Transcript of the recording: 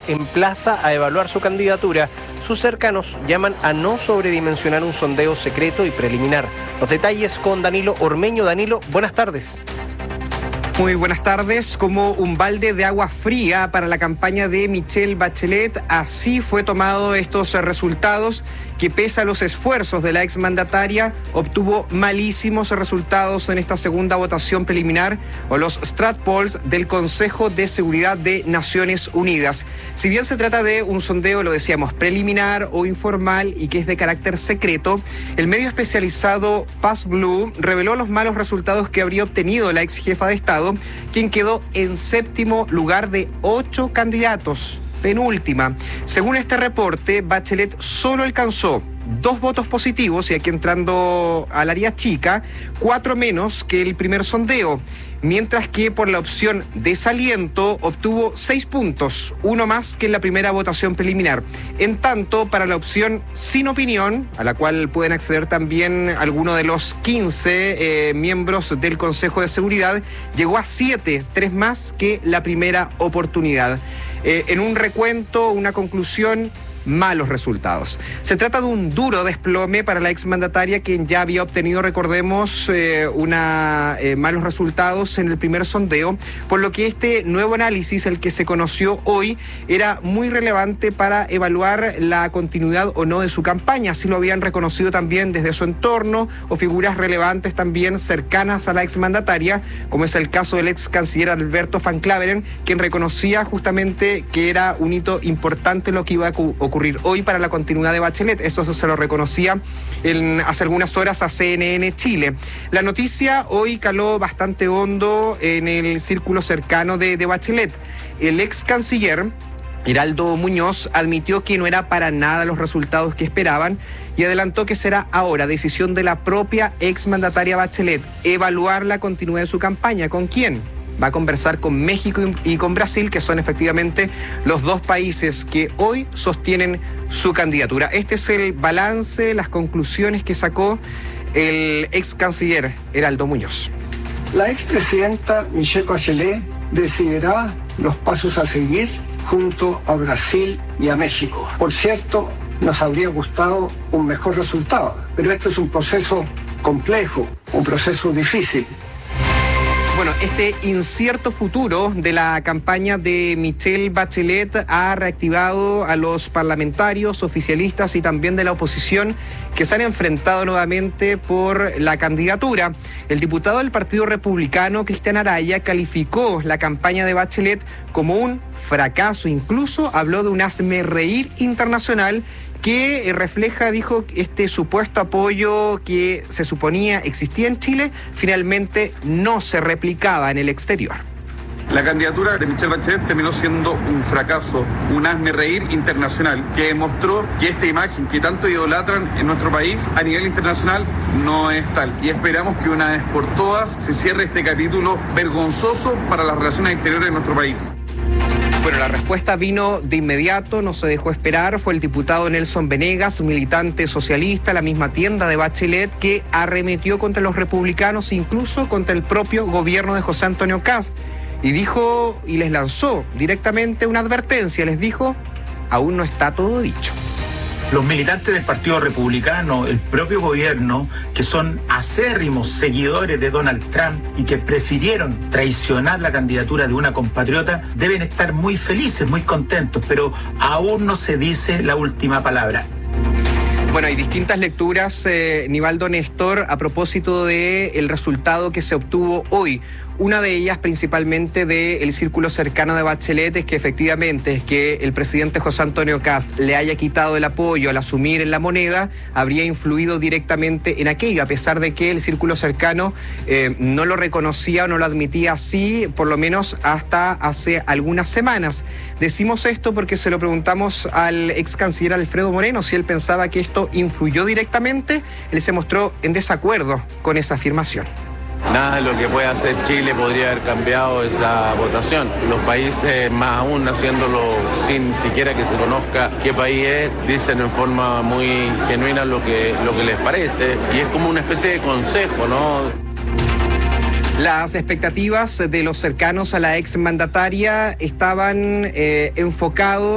emplaza a evaluar su candidatura. Sus cercanos llaman a no sobredimensionar un sondeo secreto y preliminar. Los detalles con Danilo Ormeño. Danilo, buenas tardes. Muy buenas tardes. Como un balde de agua fría para la campaña de Michelle Bachelet, así fue tomado estos resultados que, pese a los esfuerzos de la exmandataria, obtuvo malísimos resultados en esta segunda votación preliminar, o los Strat Polls del Consejo de Seguridad de Naciones Unidas. Si bien se trata de un sondeo, lo decíamos, preliminar o informal y que es de carácter secreto, el medio especializado Paz Blue reveló los malos resultados que habría obtenido la ex jefa de Estado, quien quedó en séptimo lugar de 8 candidatos. Penúltima. Según este reporte, Bachelet solo alcanzó 2 votos positivos, y aquí entrando al área chica, 4 menos que el primer sondeo, mientras que por la opción desaliento obtuvo 6 puntos, 1 más que en la primera votación preliminar. En tanto, para la opción sin opinión, a la cual pueden acceder también algunos de los 15 miembros del Consejo de Seguridad, llegó a 7, 3 más que la primera oportunidad. En un recuento, una conclusión: malos resultados. Se trata de un duro desplome para la exmandataria, quien ya había obtenido, recordemos, malos resultados en el primer sondeo, por lo que este nuevo análisis, el que se conoció hoy, era muy relevante para evaluar la continuidad o no de su campaña. Así lo habían reconocido también desde su entorno o figuras relevantes también cercanas a la exmandataria, como es el caso del ex canciller Alberto Van Klaveren, quien reconocía justamente que era un hito importante lo que iba a ocurrir hoy para la continuidad de Bachelet. Eso se lo reconocía hace algunas horas a CNN Chile. La noticia hoy caló bastante hondo en el círculo cercano de Bachelet. El ex canciller Heraldo Muñoz admitió que no era para nada los resultados que esperaban y adelantó que será ahora decisión de la propia exmandataria Bachelet evaluar la continuidad de su campaña. ¿Con quién? Va a conversar con México y con Brasil, que son efectivamente los 2 países que hoy sostienen su candidatura. Este es el balance, las conclusiones que sacó el ex canciller Heraldo Muñoz. La expresidenta Michelle Bachelet decidirá los pasos a seguir junto a Brasil y a México. Por cierto, nos habría gustado un mejor resultado, pero este es un proceso complejo, un proceso difícil. Bueno, este incierto futuro de la campaña de Michelle Bachelet ha reactivado a los parlamentarios, oficialistas y también de la oposición, que se han enfrentado nuevamente por la candidatura. El diputado del Partido Republicano, Cristian Araya, calificó la campaña de Bachelet como un fracaso. Incluso habló de un hazmerreír internacional que refleja, dijo, este supuesto apoyo que se suponía existía en Chile, finalmente no se replicaba en el exterior. La candidatura de Michelle Bachelet terminó siendo un fracaso, un hazmerreír internacional, que demostró que esta imagen que tanto idolatran en nuestro país a nivel internacional no es tal. Y esperamos que una vez por todas se cierre este capítulo vergonzoso para las relaciones exteriores de nuestro país. Bueno, la respuesta vino de inmediato, no se dejó esperar. Fue el diputado Nelson Venegas, militante socialista, la misma tienda de Bachelet, que arremetió contra los republicanos, incluso contra el propio gobierno de José Antonio Kast. Y dijo, y les lanzó directamente una advertencia, les dijo: aún no está todo dicho. Los militantes del Partido Republicano, el propio gobierno, que son acérrimos seguidores de Donald Trump y que prefirieron traicionar la candidatura de una compatriota, deben estar muy felices, muy contentos, pero aún no se dice la última palabra. Bueno, hay distintas lecturas, Nivaldo Néstor, a propósito del resultado que se obtuvo hoy. Una de ellas, principalmente del círculo cercano de Bachelet, es que efectivamente es que el presidente José Antonio Kast le haya quitado el apoyo al asumir en la moneda, habría influido directamente en aquello, a pesar de que el círculo cercano no lo reconocía o no lo admitía así, por lo menos hasta hace algunas semanas. Decimos esto porque se lo preguntamos al ex canciller Alfredo Moreno si él pensaba que esto influyó directamente. Él se mostró en desacuerdo con esa afirmación. Nada de lo que puede hacer Chile podría haber cambiado esa votación. Los países, más aún haciéndolo sin siquiera que se conozca qué país es, dicen en forma muy genuina lo que les parece, y es como una especie de consejo, ¿no? Las expectativas de los cercanos a la exmandataria estaban enfocados